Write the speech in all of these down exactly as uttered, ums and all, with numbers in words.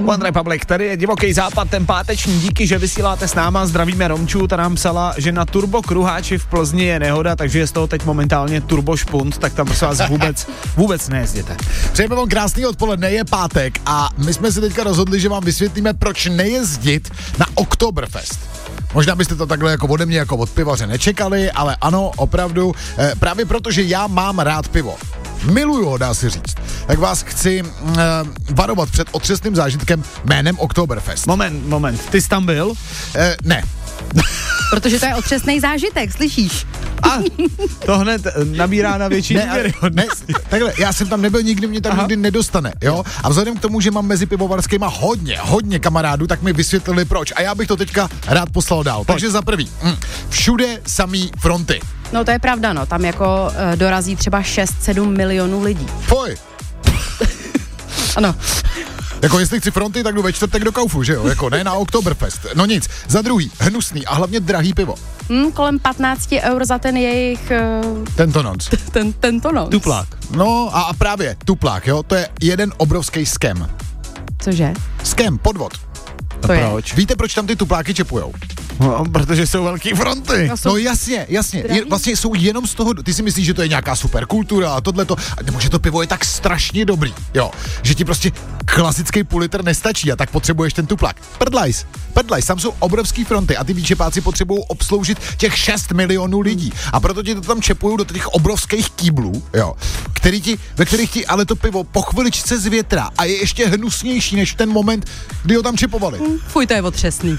One Republic, tady je Divoký západ, ten páteční, díky, že vysíláte s náma, zdravíme Romču, ta nám psala, že na Turbo Kruháči v Plzni je nehoda, takže je z toho teď momentálně Turbo Špunt, tak tam prosím vás vůbec, vůbec nejezděte. Přejeme vám krásný odpoledne, je pátek a my jsme si teďka rozhodli, že vám vysvětlíme, proč nejezdit na Oktoberfest. Možná byste to takhle jako ode mě, jako od pivaře nečekali, ale ano, opravdu, eh, právě proto, že já mám rád pivo. Miluju ho, dá se říct. Tak vás chci uh, varovat před otřesným zážitkem jménem Oktoberfest. Moment, moment, ty jsi tam byl? Uh, ne. Protože to je otřesný zážitek, slyšíš? A to hned nabírá na větší ne, důvěryhodnost. Ne, takhle, já jsem tam nebyl, nikdy mě tam Aha. nikdy nedostane, jo? A vzhledem k tomu, že mám mezi pivovarskýma hodně, hodně kamarádů, tak mi vysvětlili proč. A já bych to teďka rád poslal dál. Takže za prvý, hm, všude samý fronty. No to je pravda, no, tam jako uh, dorazí třeba šest sedm milionů lidí. Poj. Ano. Jako jestli chci fronty, tak jdu ve čtvrtek do Kaufu, že jo? Jako ne na Oktoberfest. No nic. Za druhý, hnusný a hlavně drahý pivo. Hmm, kolem patnáct eur za ten jejich... Uh, Tento noc. ten, tento noc. Tuplák. No a, a právě tuplák, jo? To je jeden obrovský scam. Cože? Scam, podvod. To je. Proč? Víte, proč tam ty tupláky čepujou? No, protože jsou velký fronty. No, jsou No jasně, jasně. drahý. Je, vlastně jsou jenom z toho, ty si myslíš, že to je nějaká super kultura a tohleto, a nebo že to pivo je tak strašně dobrý, jo, že ti prostě klasický půl litr nestačí a tak potřebuješ ten tuplák. Prdlajs, prdlajs, tam jsou obrovský fronty a ty výčepáci potřebují obsloužit těch šest milionů lidí a proto ti to tam čepují do těch obrovských kýblů, jo, který ti, ve kterých ti ale to pivo po chviličce zvětrá a je ještě hnusnější než v ten moment, kdy ho tam čepovali. Hm, fuj, to je otřesný.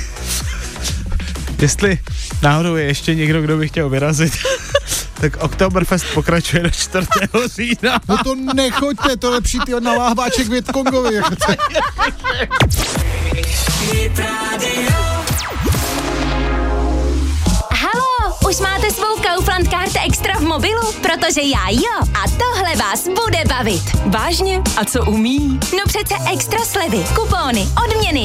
Jestli náhodou je ještě někdo, kdo by chtěl vyrazit, tak Oktoberfest pokračuje do čtvrtého října. No to nechoďte, to lepší ty na láhváček Větkongovi. Jako to... Halo, už máte svou Kaufland Card Extra v mobilu? Protože já jo. A tohle vás bude bavit. Vážně? A co umí? No přece extra slevy, kupóny, odměny,